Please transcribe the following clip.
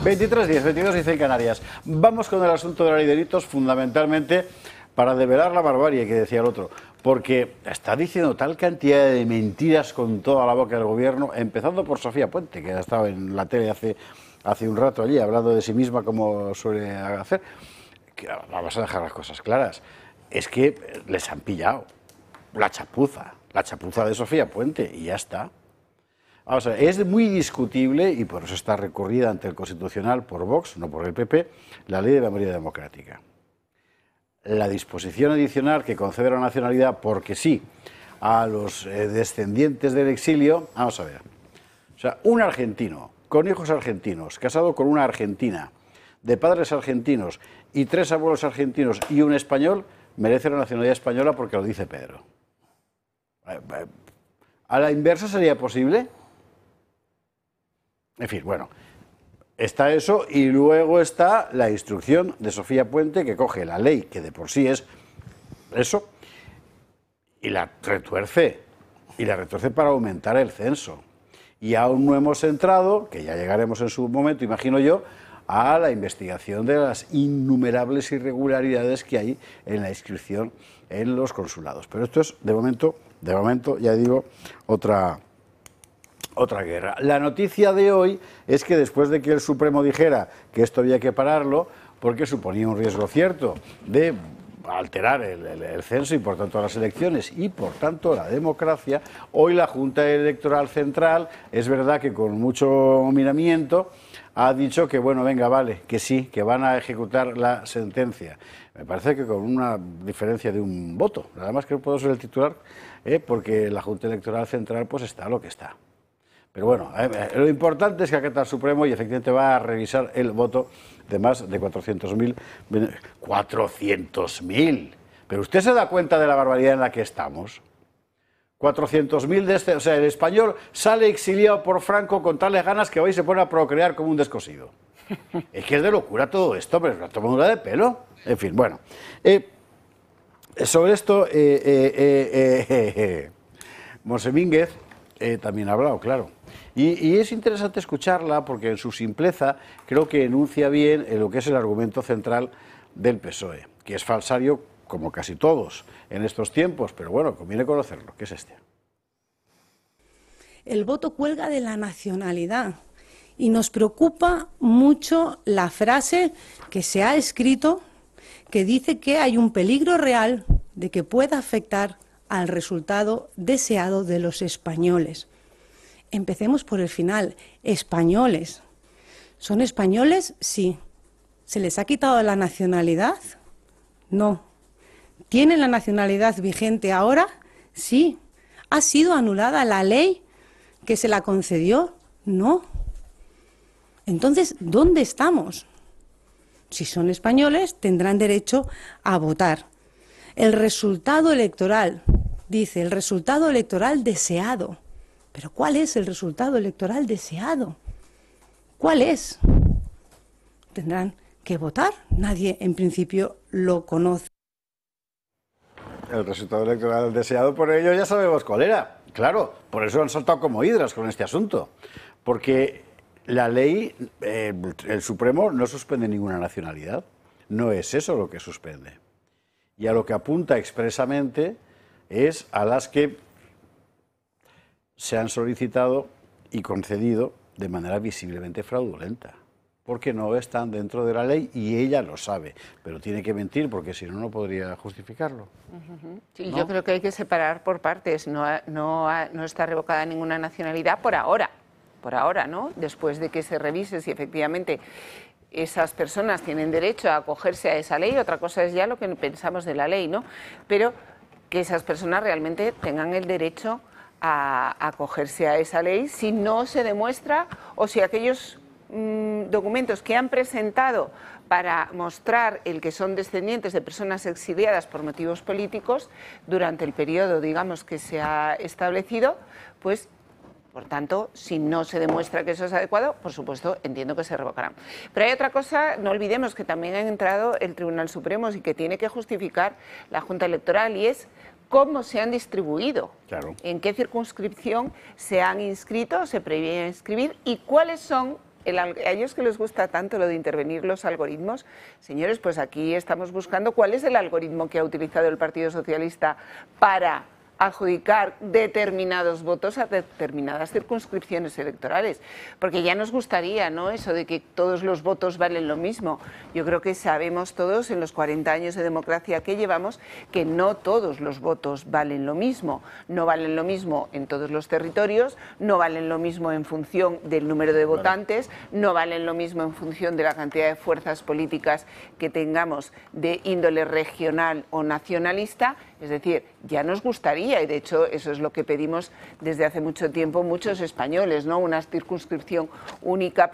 23:10, 22:10 en Canarias. Vamos con el asunto de la ley de delitos, fundamentalmente para develar la barbarie que decía el otro, porque está diciendo tal cantidad de mentiras con toda la boca del gobierno, empezando por Sofía Puente, que ha estado en la tele hace un rato allí, hablando de sí misma como suele hacer. Que vamos a dejar las cosas claras. Es que les han pillado la chapuza de Sofía Puente, y ya está. Vamos a ver, es muy discutible, y por eso está recurrida ante el Constitucional por Vox, no por el PP, la Ley de Memoria Democrática. La disposición adicional que concede la nacionalidad, porque sí, a los descendientes del exilio, vamos a ver, o sea, un argentino con hijos argentinos, casado con una argentina, de padres argentinos y 3 abuelos argentinos y un español, merece la nacionalidad española porque lo dice Pedro. ¿A la inversa sería posible? En fin, bueno, está eso, y luego está la instrucción de Sofía Puente, que coge la ley, que de por sí es eso, y la retuerce para aumentar el censo. Y aún no hemos entrado, que ya llegaremos en su momento, imagino yo, a la investigación de las innumerables irregularidades que hay en la inscripción en los consulados. Pero esto es, de momento, ya digo, otra guerra. La noticia de hoy es que después de que el Supremo dijera que esto había que pararlo, porque suponía un riesgo cierto de alterar el censo y por tanto las elecciones y por tanto la democracia, hoy la Junta Electoral Central, es verdad que con mucho miramiento, ha dicho que bueno, venga, vale, que sí, que van a ejecutar la sentencia. Me parece que con una diferencia de un voto, nada más que puedo ser el titular, porque la Junta Electoral Central pues está lo que está. Pero bueno, lo importante es que acata el Supremo y efectivamente va a revisar el voto de más de 400.000. ¡400.000! ¿Pero usted se da cuenta de la barbaridad en la que estamos? 400.000 de este... O sea, el español sale exiliado por Franco con tales ganas que hoy se pone a procrear como un descosido. Es que es de locura todo esto, pero no toma de pelo. En fin, bueno. Sobre esto, Monsemínguez también ha hablado, claro. Y es interesante escucharla porque en su simpleza creo que enuncia bien lo que es el argumento central del PSOE, que es falsario como casi todos en estos tiempos, pero bueno, conviene conocerlo, que es este. El voto cuelga de la nacionalidad y nos preocupa mucho la frase que se ha escrito que dice que hay un peligro real de que pueda afectar al resultado deseado de los españoles. Empecemos por el final. Españoles. ¿Son españoles? Sí. ¿Se les ha quitado la nacionalidad? No. ¿Tienen la nacionalidad vigente ahora? Sí. ¿Ha sido anulada la ley que se la concedió? No. Entonces, ¿dónde estamos? Si son españoles, tendrán derecho a votar. El resultado electoral, dice, el resultado electoral deseado. ¿Pero cuál es el resultado electoral deseado? ¿Cuál es? Tendrán que votar. Nadie, en principio, lo conoce. El resultado electoral deseado por ello ya sabemos cuál era. Claro, por eso han saltado como hidras con este asunto. Porque la ley, el Supremo no suspende ninguna nacionalidad. No es eso lo que suspende. Y a lo que apunta expresamente es a las que se han solicitado y concedido de manera visiblemente fraudulenta, porque no están dentro de la ley y ella lo sabe, pero tiene que mentir porque si no, no podría justificarlo. Sí, ¿no? Yo creo que hay que separar por partes. No está revocada ninguna nacionalidad por ahora, ¿no? Después de que se revise si efectivamente esas personas tienen derecho a acogerse a esa ley, otra cosa es ya lo que pensamos de la ley, ¿no? Pero que esas personas realmente tengan el derecho a acogerse a esa ley si no se demuestra o si aquellos documentos que han presentado para mostrar el que son descendientes de personas exiliadas por motivos políticos durante el periodo, digamos, que se ha establecido, pues, por tanto, si no se demuestra que eso es adecuado, por supuesto, entiendo que se revocarán. Pero hay otra cosa, no olvidemos que también ha entrado el Tribunal Supremo y que tiene que justificar la Junta Electoral, y es cómo se han distribuido, claro, en qué circunscripción se han inscrito, se prevé inscribir y cuáles son a ellos que les gusta tanto lo de intervenir los algoritmos, señores, pues aquí estamos buscando cuál es el algoritmo que ha utilizado el Partido Socialista para adjudicar determinados votos a determinadas circunscripciones electorales, porque ya nos gustaría, ¿no?, eso de que todos los votos valen lo mismo. Yo creo que sabemos todos en los 40 años de democracia que llevamos que no todos los votos valen lo mismo, no valen lo mismo en todos los territorios, no valen lo mismo en función del número de votantes, no valen lo mismo en función de la cantidad de fuerzas políticas que tengamos de índole regional o nacionalista. Es decir, ya nos gustaría, y de hecho eso es lo que pedimos desde hace mucho tiempo muchos españoles, ¿no?, una circunscripción única